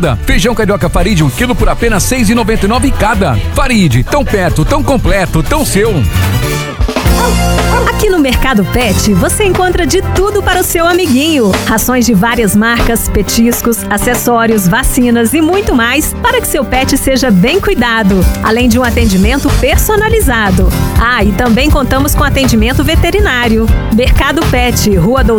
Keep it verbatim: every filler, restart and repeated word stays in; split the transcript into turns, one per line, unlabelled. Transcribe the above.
Feijão carioca Farid, um quilo por apenas seis reais e noventa e nove centavos cada. Farid, tão perto, tão completo, tão seu.
Aqui no Mercado Pet, você encontra de tudo para o seu amiguinho. Rações de várias marcas, petiscos, acessórios, vacinas e muito mais para que seu pet seja bem cuidado. Além de um atendimento personalizado. Ah, e também contamos com atendimento veterinário. Mercado Pet, Rua Doutor